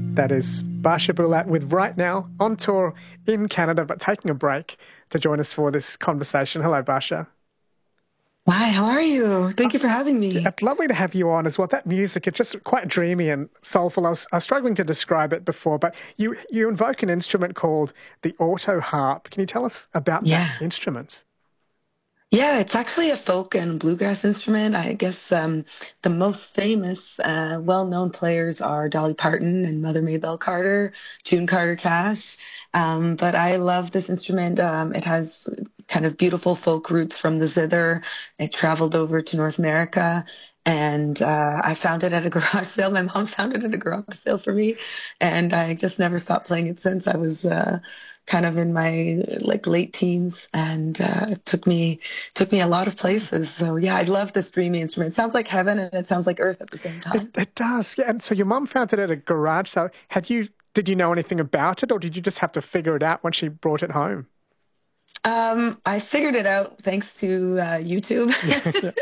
That is Barsha Bulat with Right Now on tour in Canada, but taking a break to join us for this conversation. Hello, Barsha. Hi, how are you? Thank you for having me. Lovely to have you on as well. That music, it's just quite dreamy and soulful. I was struggling to describe it before, but you invoke an instrument called the auto harp. Can you tell us about that Yeah. instrument? Yeah, it's actually a folk and bluegrass instrument. I guess the most famous, well-known players are Dolly Parton and Mother Maybelle Carter, June Carter Cash. But I love this instrument. It has kind of beautiful folk roots from the zither. It traveled over to North America. And I found it at a garage sale. My mom found it at a garage sale for me, and I just never stopped playing it since. I was kind of in my like late teens, and it took me a lot of places. So yeah, I love this dreamy instrument. It sounds like heaven and it sounds like earth at the same time. It does, yeah. And so your mum found it at a garage sale. Did you know anything about it, or did you just have to figure it out when she brought it home? I figured it out thanks to YouTube. Yeah.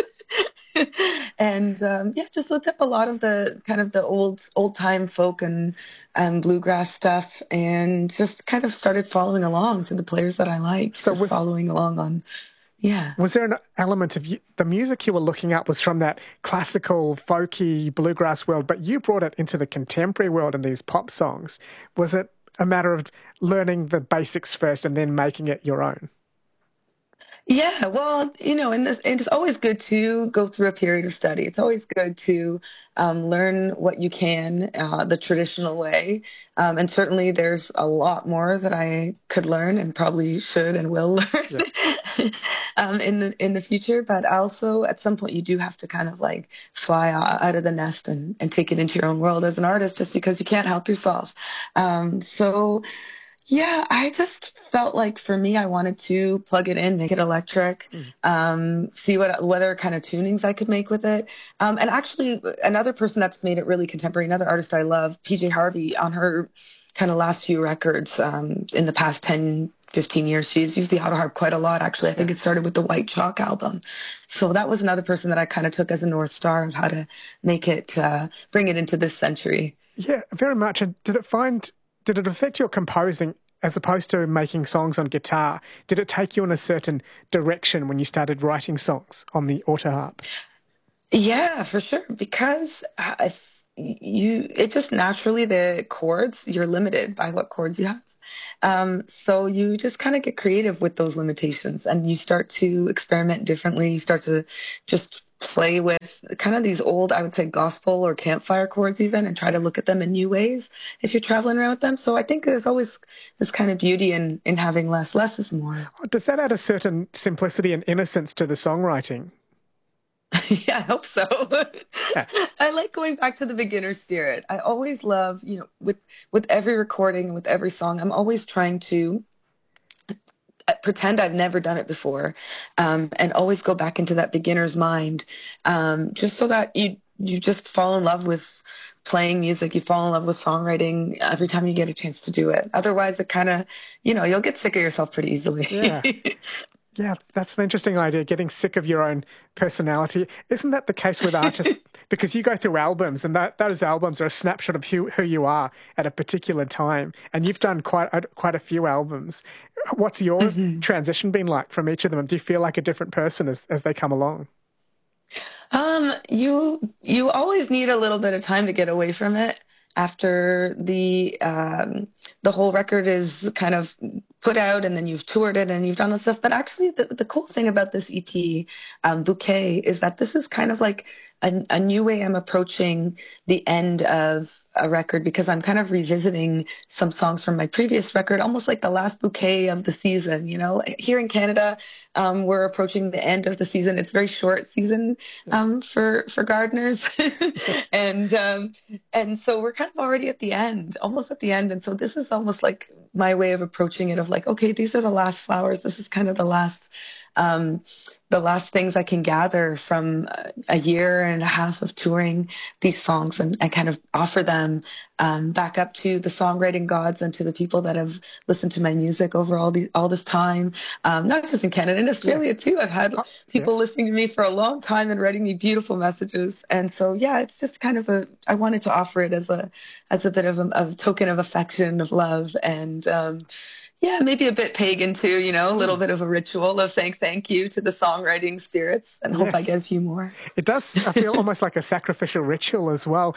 And yeah, just looked up a lot of the kind of the old time folk and bluegrass stuff, and just kind of started following along to the players that I liked, So just following along on. Yeah. was there an element of the music you were looking at was from that classical, folky, bluegrass world, but you brought it into the contemporary world in these pop songs? Was it a matter of learning the basics first and then making it your own? Yeah, well, in this, and it's always good to go through a period of study. It's always good to learn what you can the traditional way. And certainly there's a lot more that I could learn and probably should and will Yeah. learn in the future. But also at some point you do have to kind of like fly out of the nest and take it into your own world as an artist, just because you can't help yourself. So. Yeah, I just felt like for me, I wanted to plug it in, make it electric, Mm. see what kind of tunings I could make with it. And actually, another person that's made it really contemporary, another artist I love, PJ Harvey, on her kind of last few records in the past 10, 15 years, she's used the auto harp quite a lot, actually. I think Yeah. it started with the White Chalk album. So that was another person that I kind of took as a North Star of how to make it, bring it into this century. Yeah, very much. And did it affect your composing as opposed to making songs on guitar? Did it take you in a certain direction when you started writing songs on the auto harp? Yeah, for sure. Because it just naturally, the chords, you're limited by what chords you have. So you just kind of get creative with those limitations, and you start to experiment differently. You start to just play with kind of these old, I would say, gospel or campfire chords even, and try to look at them in new ways if you're traveling around with them. So I think there's always this kind of beauty in having less. Less is more. Does that add a certain simplicity and innocence to the songwriting? Yeah, I hope so. Yeah. I like going back to the beginner spirit. I always love, with every recording, with every song, I'm always trying to pretend I've never done it before, and always go back into that beginner's mind, just so that you just fall in love with playing music. You fall in love with songwriting every time you get a chance to do it. Otherwise, it kind of, you'll get sick of yourself pretty Yeah. easily. Yeah, that's an interesting idea, getting sick of your own personality. Isn't that the case with artists? Because you go through albums, and those albums are a snapshot of who you are at a particular time. And you've done quite a few albums. What's your Mhm. transition been like from each of them? Do you feel like a different person as they come along? You always need a little bit of time to get away from it after the whole record is kind of put out, and then you've toured it and you've done all stuff. But actually, the cool thing about this EP, Bouquet, is that this is kind of like a new way I'm approaching the end of a record, because I'm kind of revisiting some songs from my previous record, almost like the last bouquet of the season. Here in Canada, we're approaching the end of the season. It's a very short season for gardeners, and so we're kind of already at the end, almost at the end. And so this is almost like my way of approaching it, of like, okay, these are the last flowers. This is kind of the last The last things I can gather from a year and a half of touring these songs and kind of offer them back up to the songwriting gods and to the people that have listened to my music over all this time, not just in Canada, in Yeah. Australia too. I've had Oh, people yes. listening to me for a long time and writing me beautiful messages. And so, yeah, it's just kind of I wanted to offer it as a bit of a token of affection, of love, and yeah, maybe a bit pagan too, a little Mm, bit of a ritual of saying thank you to the songwriting spirits and hope I get yes. a few more. It does. I feel almost like a sacrificial ritual as well.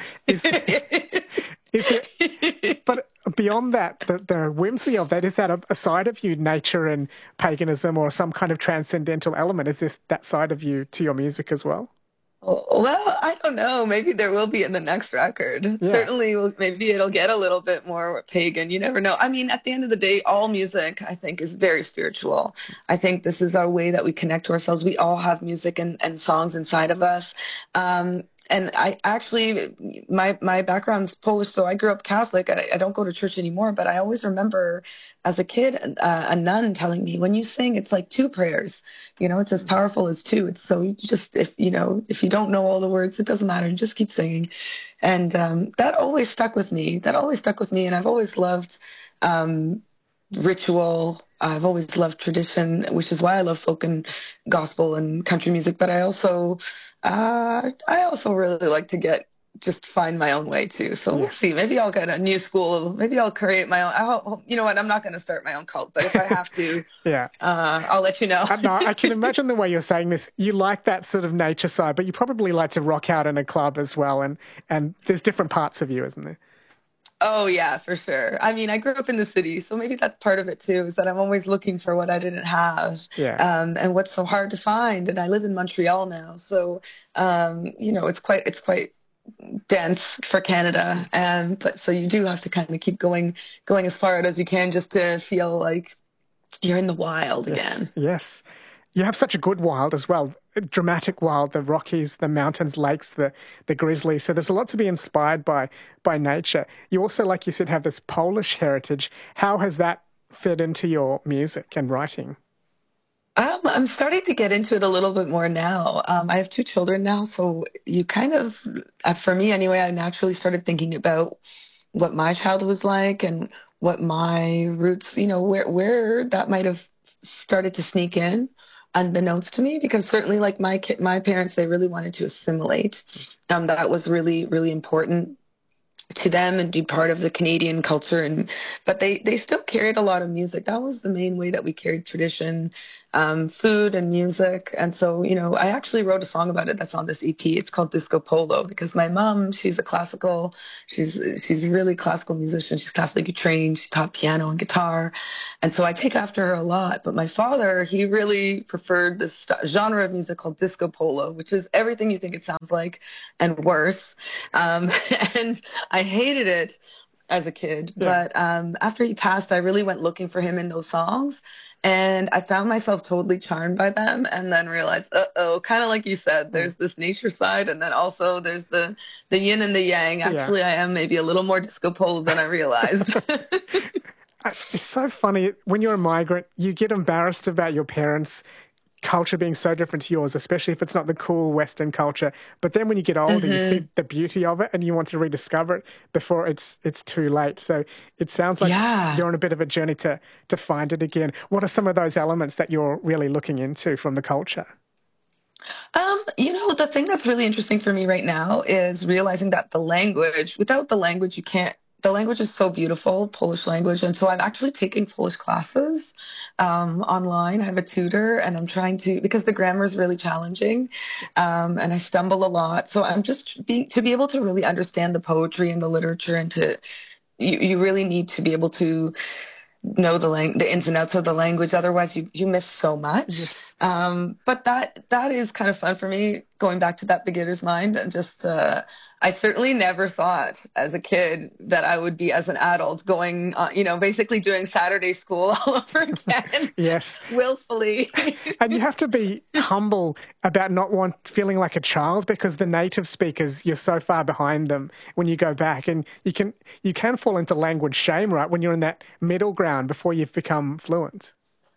Is it? But beyond that, the whimsy of that, is that a side of you, nature and paganism, or some kind of transcendental element? Is this that side of you to your music as well? Well, I don't know. Maybe there will be in the next record. Yeah. Certainly, maybe it'll get a little bit more pagan. You never know. I mean, at the end of the day, all music, I think, is very spiritual. I think this is our way that we connect to ourselves. We all have music and songs inside of us. And I actually, my background's Polish, so I grew up Catholic. I don't go to church anymore, but I always remember as a kid, a nun telling me, when you sing, it's like two prayers. It's as powerful as two. It's so you just if you don't know all the words, it doesn't matter. You just keep singing, and that always stuck with me. That always stuck with me, and I've always loved um, ritual. I've always loved tradition, which is why I love folk and gospel and country music. But I also really like to just find my own way too. So we'll Yes. see. Maybe I'll get a new school. Maybe I'll create my own. You know what? I'm not going to start my own cult, but if I have to, Yeah. I'll let you know. No, I can imagine the way you're saying this. You like that sort of nature side, but you probably like to rock out in a club as well. And there's different parts of you, isn't there? Oh yeah, for sure. I mean, I grew up in the city, so maybe that's part of it too, is that I'm always looking for what I didn't have, Yeah. and what's so hard to find. And I live in Montreal now, so it's quite dense for Canada. But so you do have to kind of keep going as far out as you can just to feel like you're in the wild Yes. again. Yes. You have such a good wild as well. A dramatic wild, the Rockies, the mountains, lakes, the grizzlies. So there's a lot to be inspired by nature. You also, like you said, have this Polish heritage. How has that fed into your music and writing? I'm starting to get into it a little bit more now. I have two children now, so you kind of, for me anyway, I naturally started thinking about what my childhood was like and what my roots, where that might have started to sneak in unbeknownst to me, because certainly like my parents, they really wanted to assimilate. That was really, really important to them and be part of the Canadian culture, but they still carried a lot of music. That was the main way that we carried tradition, food and music. And so, I actually wrote a song about it that's on this EP. It's called Disco Polo, because my mom, she's a really classical musician. She's classically trained. She taught piano and guitar. And so I take after her a lot. But my father, he really preferred this genre of music called disco polo, which is everything you think it sounds like and worse. Um, and I hated it as a kid, Yeah. but after he passed, I really went looking for him in those songs, and I found myself totally charmed by them, and then realized, uh-oh, kind of like you said, Mm. there's this nature side, and then also there's the yin and the yang. Yeah. Actually, I am maybe a little more disco polo than I realized. It's so funny. When you're a migrant, you get embarrassed about your parents' culture being so different to yours, especially if it's not the cool Western culture. But then when you get older, you see Hmm. the beauty of it and you want to rediscover it before it's too late. So it sounds like Yeah. you're on a bit of a journey to find it again. What are some of those elements that you're really looking into from the culture? The thing that's really interesting for me right now is realizing that without the language, you can't, the language is so beautiful, Polish language. And so I'm actually taking Polish classes online. I have a tutor and I'm trying because the grammar is really challenging, and I stumble a lot. So I'm just to be able to really understand the poetry and the literature and you really need to be able to know the ins and outs of the language. Otherwise, you miss so much. Yes. But that is kind of fun for me, going back to that beginner's mind and just I certainly never thought as a kid that I would be as an adult going, basically doing Saturday school all over again, Yes. willfully. And you have to be humble about not feeling like a child, because the native speakers, you're so far behind them when you go back, and you can fall into language shame, right, when you're in that middle ground before you've become fluent.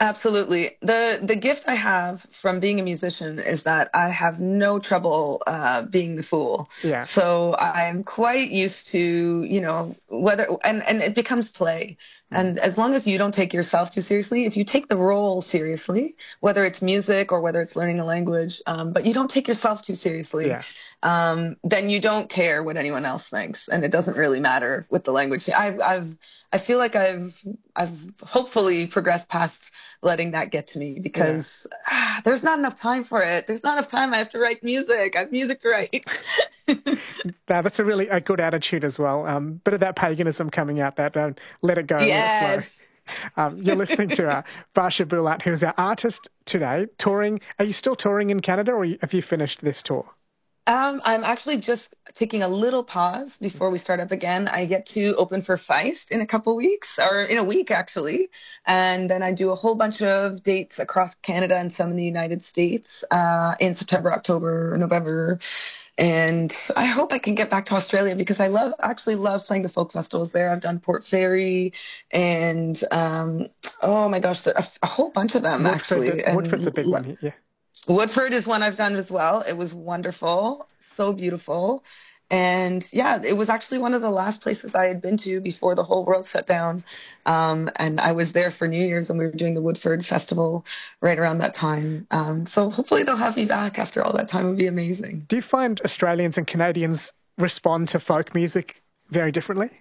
Absolutely. The gift I have from being a musician is that I have no trouble being the fool. Yeah. So I'm quite used to, whether and it becomes play. Mm. And as long as you don't take yourself too seriously, if you take the role seriously, whether it's music or whether it's learning a language, but you don't take yourself too seriously, Yeah. then you don't care what anyone else thinks, and it doesn't really matter with the language. I feel like I've hopefully progressed past letting that get to me Yeah. because there's not enough time for it. There's not enough time. I have to write music. I have music to write. Now, that's a really a good attitude as well. Bit of that paganism coming out, that let it go, let it flow. Yes. You're listening to Barsha Bulat, who's our artist today, touring. Are you still touring in Canada, or have you finished this tour? I'm actually just taking a little pause before we start up again. I get to open for Feist in a couple weeks, or in a week actually, and then I do a whole bunch of dates across Canada and some in the United States in September, October, November, and I hope I can get back to Australia because actually love playing the folk festivals there. I've done Port Fairy and oh my gosh, a whole bunch of them actually, Woodford's a big and one. Yeah. Woodford is one I've done as well. It was wonderful, so beautiful. And yeah, it was actually one of the last places I had been to before the whole world shut down. And I was there for New Year's and we were doing the Woodford Festival right around that time. So hopefully they'll have me back after all that time. It would be amazing. Do you find Australians and Canadians respond to folk music very differently?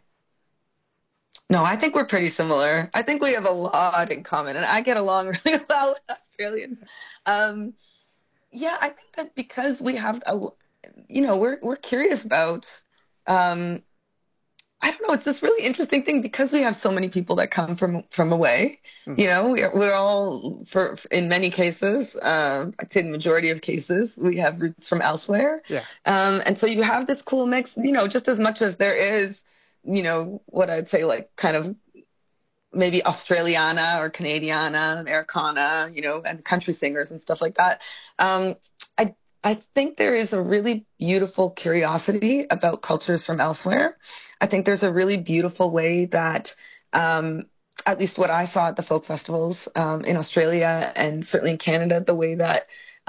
No, I think we're pretty similar. I think we have a lot in common, and I get along really well with Australians. Um, yeah, I think that because we have we're curious about um I don't know, it's this really interesting thing because we have so many people that come from away. Mm. We're all in many cases, I'd say the majority of cases, we have roots from elsewhere. Yeah. And so you have this cool mix, just as much as there is, what I'd say like kind of maybe Australiana or Canadiana, Americana, and country singers and stuff like that. Um, I think there is a really beautiful curiosity about cultures from elsewhere. I think there's a really beautiful way that, at least what I saw at the folk festivals in Australia and certainly in Canada, the way that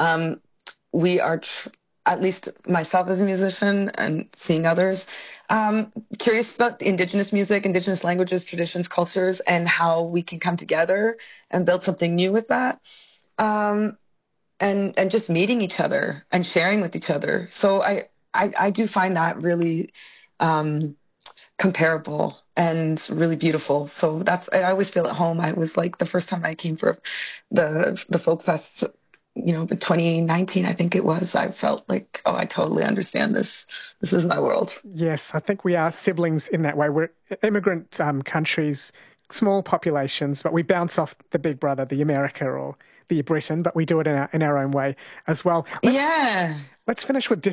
we are, at least myself as a musician and seeing others, curious about Indigenous music, Indigenous languages, traditions, cultures, and how we can come together and build something new with that. Um, and just meeting each other and sharing with each other. So I do find that really um, comparable and really beautiful. So I always feel at home. I was like the first time I came for the folk fest, in 2019, I think it was. I felt like, oh, I totally understand this. This is my world. Yes, I think we are siblings in that way. We're immigrant countries, small populations, but we bounce off the big brother, the America or the Britain, but we do it in our own way as well. Yeah. Let's finish with